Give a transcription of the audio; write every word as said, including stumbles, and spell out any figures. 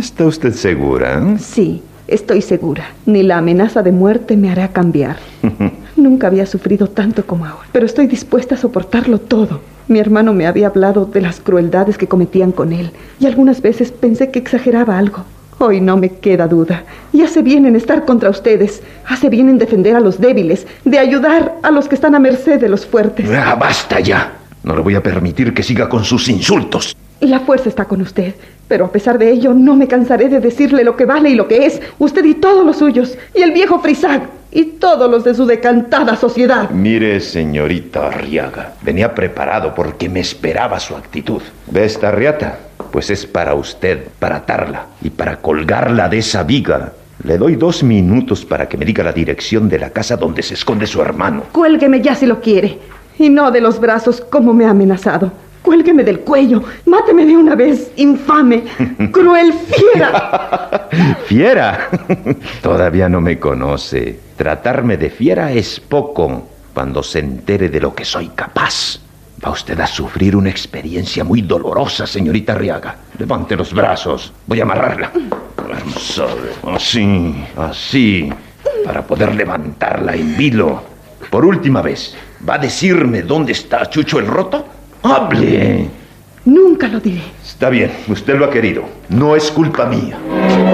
¿Está usted segura? ¿Eh? Sí, estoy segura. Ni la amenaza de muerte me hará cambiar. Nunca había sufrido tanto como ahora, pero estoy dispuesta a soportarlo todo. Mi hermano me había hablado de las crueldades que cometían con él, y algunas veces pensé que exageraba algo. Hoy no me queda duda. Y hace bien en estar contra ustedes. Hace bien en defender a los débiles, de ayudar a los que están a merced de los fuertes. ¡Ah, basta ya! No le voy a permitir que siga con sus insultos. La fuerza está con usted, pero a pesar de ello no me cansaré de decirle lo que vale y lo que es. Usted y todos los suyos, y el viejo Frisag, y todos los de su decantada sociedad. Mire, señorita Arriaga, venía preparado porque me esperaba su actitud. ¿Ve esta riata? Pues es para usted, para atarla y para colgarla de esa viga. Le doy dos minutos para que me diga la dirección de la casa donde se esconde su hermano. Cuélgueme ya si lo quiere, y no de los brazos como me ha amenazado. Cuélgueme del cuello, máteme de una vez, infame, cruel fiera. ¿Fiera? Todavía no me conoce. Tratarme de fiera es poco. Cuando se entere de lo que soy capaz, va usted a sufrir una experiencia muy dolorosa, señorita Arriaga. Levante los brazos. Voy a amarrarla. Así, así, para poder levantarla en vilo. Por última vez, ¿va a decirme dónde está Chucho el Roto? ¡Hable! Nunca lo diré. Está bien, usted lo ha querido. No es culpa mía.